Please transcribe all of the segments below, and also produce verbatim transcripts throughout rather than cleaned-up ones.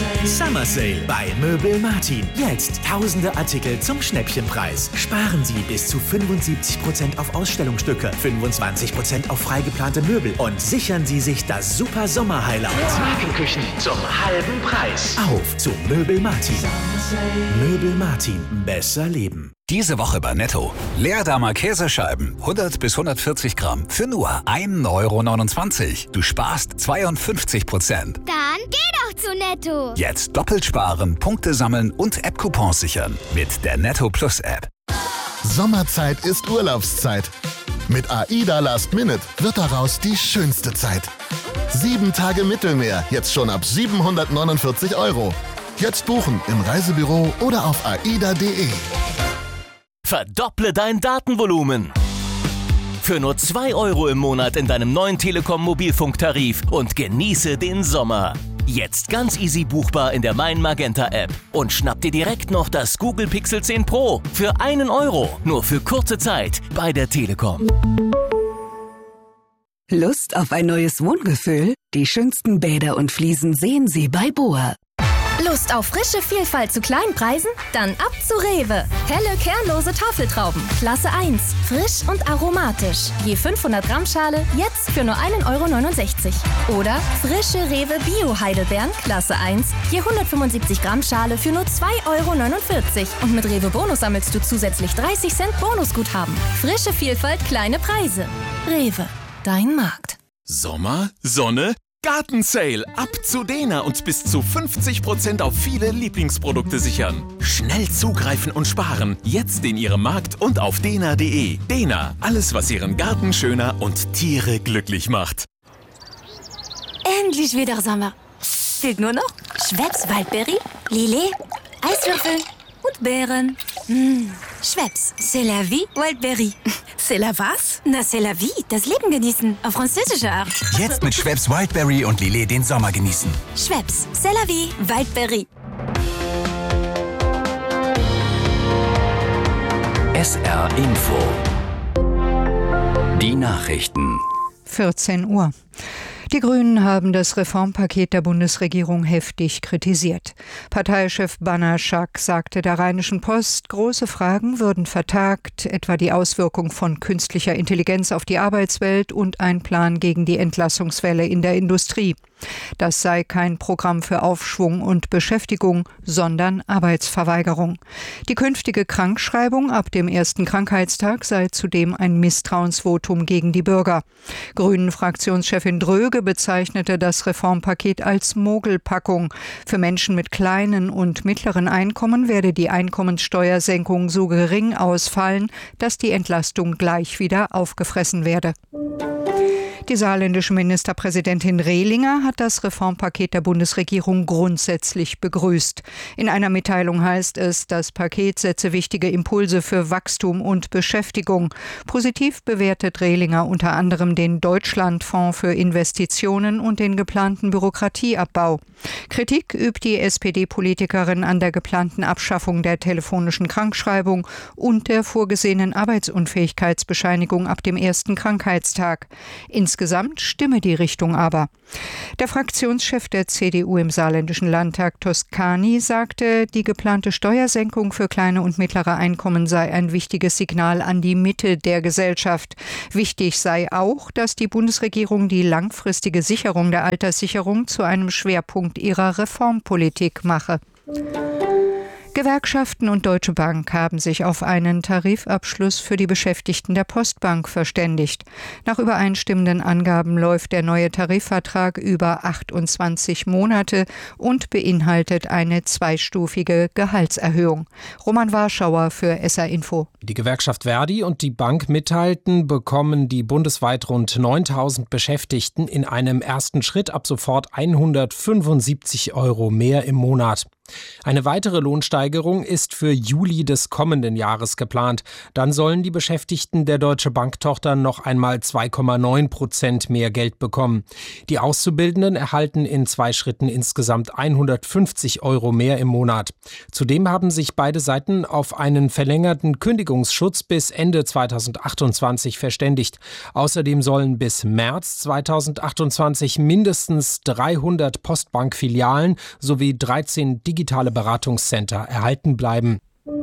Summer Sale bei Möbel Martin. Jetzt tausende Artikel zum Schnäppchenpreis. Sparen Sie bis zu fünfundsiebzig Prozent auf Ausstellungsstücke, fünfundzwanzig Prozent auf freigeplante Möbel und sichern Sie sich das super Sommer-Highlight. Markenküchen zum halben Preis. Auf zu Möbel Martin. Möbel Martin. Besser leben. Diese Woche bei Netto. Leerdammer Käsescheiben, hundert bis hundertvierzig Gramm, für nur ein Euro neunundzwanzig. Du sparst zweiundfünfzig Prozent. Dann geh doch zu Netto. Jetzt doppelt sparen, Punkte sammeln und App-Coupons sichern. Mit der Netto Plus App. Sommerzeit ist Urlaubszeit. Mit AIDA Last Minute wird daraus die schönste Zeit. Sieben Tage Mittelmeer, jetzt schon ab siebenhundertneunundvierzig Euro. Jetzt buchen im Reisebüro oder auf aida punkt de. Verdopple dein Datenvolumen. Für nur zwei Euro im Monat in deinem neuen Telekom-Mobilfunktarif und genieße den Sommer. Jetzt ganz easy buchbar in der Mein Magenta App. Und schnapp dir direkt noch das Google Pixel zehn Pro für einen Euro. Nur für kurze Zeit bei der Telekom. Lust auf ein neues Wohngefühl? Die schönsten Bäder und Fliesen sehen Sie bei Boa. Lust auf frische Vielfalt zu kleinen Preisen? Dann ab zu Rewe. Helle, kernlose Tafeltrauben. Klasse eins. Frisch und aromatisch. Je fünfhundert Gramm Schale, jetzt für nur einen Euro neunundsechzig. Oder frische Rewe Bio-Heidelbeeren. Klasse eins. Je hundertfünfundsiebzig Gramm Schale für nur zwei Euro neunundvierzig. Und mit Rewe Bonus sammelst du zusätzlich dreißig Cent Bonusguthaben. Frische Vielfalt, kleine Preise. Rewe. Dein Markt. Sommer, Sonne, Gartensale. Ab zu Dena und bis zu fünfzig Prozent auf viele Lieblingsprodukte sichern. Schnell zugreifen und sparen. Jetzt in Ihrem Markt und auf dena punkt de. Dena, alles was Ihren Garten schöner und Tiere glücklich macht. Endlich wieder Sommer. Fehlt nur noch Schweppes Waldbeere, Lillet, Eiswürfel und Beeren. Mmh. Schweppes, c'est la vie, Wildberry. C'est la was? Na, c'est la vie, das Leben genießen, auf französische Art. Jetzt mit Schweppes Wildberry und Lillet den Sommer genießen. Schweppes, c'est la vie, Wildberry. S R Info. Die Nachrichten. vierzehn Uhr. Die Grünen haben das Reformpaket der Bundesregierung heftig kritisiert. Parteichef Banaschak sagte der Rheinischen Post, große Fragen würden vertagt, etwa die Auswirkung von künstlicher Intelligenz auf die Arbeitswelt und ein Plan gegen die Entlassungswelle in der Industrie. Das sei kein Programm für Aufschwung und Beschäftigung, sondern Arbeitsverweigerung. Die künftige Krankschreibung ab dem ersten Krankheitstag sei zudem ein Misstrauensvotum gegen die Bürger. Grünen-Fraktionschefin Dröge bezeichnete das Reformpaket als Mogelpackung. Für Menschen mit kleinen und mittleren Einkommen werde die Einkommenssteuersenkung so gering ausfallen, dass die Entlastung gleich wieder aufgefressen werde. Die saarländische Ministerpräsidentin Rehlinger hat das Reformpaket der Bundesregierung grundsätzlich begrüßt. In einer Mitteilung heißt es, das Paket setze wichtige Impulse für Wachstum und Beschäftigung. Positiv bewertet Rehlinger unter anderem den Deutschlandfonds für Investitionen und den geplanten Bürokratieabbau. Kritik übt die S P D-Politikerin an der geplanten Abschaffung der telefonischen Krankschreibung und der vorgesehenen Arbeitsunfähigkeitsbescheinigung ab dem ersten Krankheitstag. Insgesamt stimme die Richtung aber. Der Fraktionschef der C D U im saarländischen Landtag, Toscani, sagte, die geplante Steuersenkung für kleine und mittlere Einkommen sei ein wichtiges Signal an die Mitte der Gesellschaft. Wichtig sei auch, dass die Bundesregierung die langfristige Sicherung der Alterssicherung zu einem Schwerpunkt ihrer Reformpolitik mache. Gewerkschaften und Deutsche Bank haben sich auf einen Tarifabschluss für die Beschäftigten der Postbank verständigt. Nach übereinstimmenden Angaben läuft der neue Tarifvertrag über achtundzwanzig Monate und beinhaltet eine zweistufige Gehaltserhöhung. Roman Warschauer für S R Info. Die Gewerkschaft Verdi und die Bank mitteilten, bekommen die bundesweit rund neuntausend Beschäftigten in einem ersten Schritt ab sofort hundertfünfundsiebzig Euro mehr im Monat. Eine weitere Lohnsteigerung ist für Juli des kommenden Jahres geplant. Dann sollen die Beschäftigten der Deutsche Bank-Tochter noch einmal zwei Komma neun Prozent mehr Geld bekommen. Die Auszubildenden erhalten in zwei Schritten insgesamt hundertfünfzig Euro mehr im Monat. Zudem haben sich beide Seiten auf einen verlängerten Kündigungsschutz bis Ende zweitausendachtundzwanzig verständigt. Außerdem sollen bis März zweitausendachtundzwanzig mindestens dreihundert Postbankfilialen sowie dreizehn digitale Beratungscenter erhalten bleiben.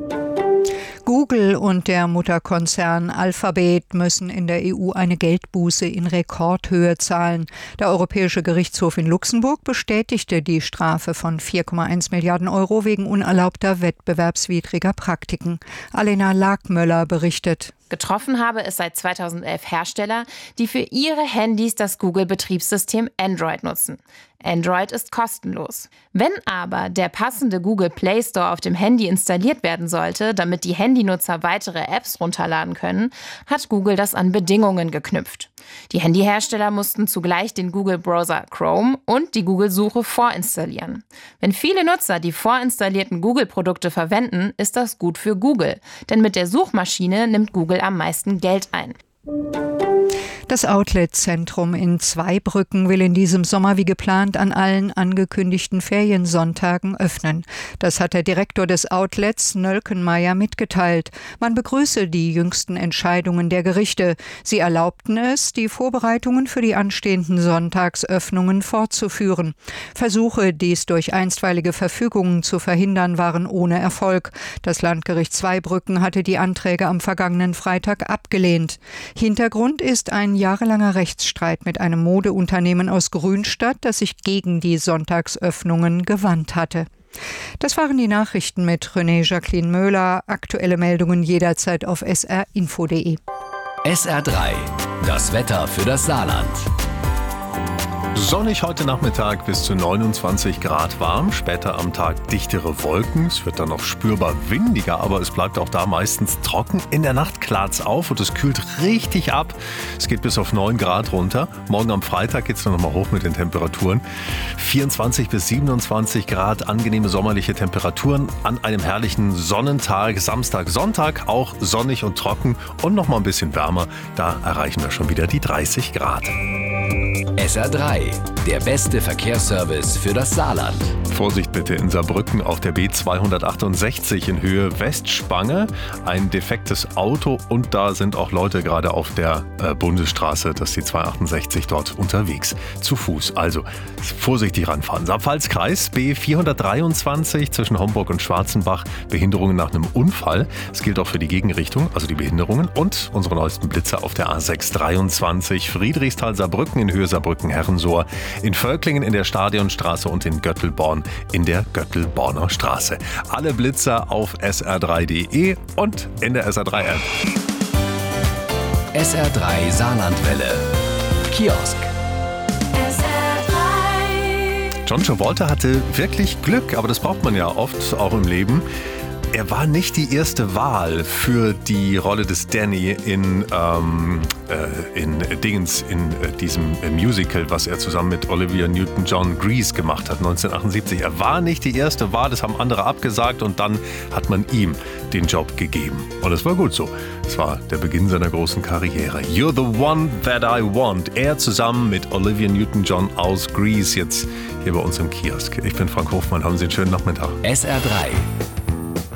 Google und der Mutterkonzern Alphabet müssen in der E U eine Geldbuße in Rekordhöhe zahlen. Der Europäische Gerichtshof in Luxemburg bestätigte die Strafe von vier Komma eins Milliarden Euro wegen unerlaubter wettbewerbswidriger Praktiken. Alena Lagmöller berichtet. Getroffen habe es seit zweitausendelf Hersteller, die für ihre Handys das Google-Betriebssystem Android nutzen. Android ist kostenlos. Wenn aber der passende Google Play Store auf dem Handy installiert werden sollte, damit die Handynutzer weitere Apps runterladen können, hat Google das an Bedingungen geknüpft. Die Handyhersteller mussten zugleich den Google-Browser Chrome und die Google-Suche vorinstallieren. Wenn viele Nutzer die vorinstallierten Google-Produkte verwenden, ist das gut für Google, denn mit der Suchmaschine nimmt Google am meisten Geld ein. Das Outlet-Zentrum in Zweibrücken will in diesem Sommer wie geplant an allen angekündigten Feriensonntagen öffnen. Das hat der Direktor des Outlets, Nölkenmeier, mitgeteilt. Man begrüße die jüngsten Entscheidungen der Gerichte. Sie erlaubten es, die Vorbereitungen für die anstehenden Sonntagsöffnungen fortzuführen. Versuche, dies durch einstweilige Verfügungen zu verhindern, waren ohne Erfolg. Das Landgericht Zweibrücken hatte die Anträge am vergangenen Freitag abgelehnt. Hintergrund ist ein jahrelanger Rechtsstreit mit einem Modeunternehmen aus Grünstadt, das sich gegen die Sonntagsöffnungen gewandt hatte. Das waren die Nachrichten mit René Jacqueline Möhler. Aktuelle Meldungen jederzeit auf s r info punkt de. S R drei, das Wetter für das Saarland. Sonnig heute Nachmittag, bis zu neunundzwanzig Grad warm, später am Tag dichtere Wolken, es wird dann noch spürbar windiger, aber es bleibt auch da meistens trocken. In der Nacht klart's auf und es kühlt richtig ab, es geht bis auf neun Grad runter. Morgen am Freitag geht's dann nochmal hoch mit den Temperaturen. vierundzwanzig bis siebenundzwanzig Grad, angenehme sommerliche Temperaturen an einem herrlichen Sonnentag. Samstag, Sonntag auch sonnig und trocken und nochmal ein bisschen wärmer, da erreichen wir schon wieder die dreißig Grad. S R drei, der beste Verkehrsservice für das Saarland. Vorsicht bitte in Saarbrücken auf der B zweihundertachtundsechzig in Höhe Westspange. Ein defektes Auto und da sind auch Leute gerade auf der äh, Bundesstraße, das ist die zweihundertachtundsechzig, dort unterwegs. Zu Fuß, also vorsichtig ranfahren. Saar-Pfalz-Kreis B vierhundertdreiundzwanzig zwischen Homburg und Schwarzenbach. Behinderungen nach einem Unfall. Es gilt auch für die Gegenrichtung, also die Behinderungen. Und unsere neuesten Blitze auf der A sechshundertdreiundzwanzig Friedrichsthal-Saarbrücken in Höhe Saarbrücken-Herrensohr, in Völklingen in der Stadionstraße und in Göttelborn in der Göttelborner Straße. Alle Blitzer auf s r drei punkt de und in der S R drei App. S R drei Saarlandwelle. Kiosk. S R drei. John Travolta hatte wirklich Glück, aber das braucht man ja oft auch im Leben. Er war nicht die erste Wahl für die Rolle des Danny in, ähm, äh, in Dingens, in äh, diesem äh, Musical, was er zusammen mit Olivia Newton-John Grease gemacht hat, neunzehnhundertachtundsiebzig. Er war nicht die erste Wahl, das haben andere abgesagt und dann hat man ihm den Job gegeben. Und es war gut so. Es war der Beginn seiner großen Karriere. You're the one that I want. Er zusammen mit Olivia Newton-John aus Grease, jetzt hier bei uns im Kiosk. Ich bin Frank Hofmann, haben Sie einen schönen Nachmittag. S R drei.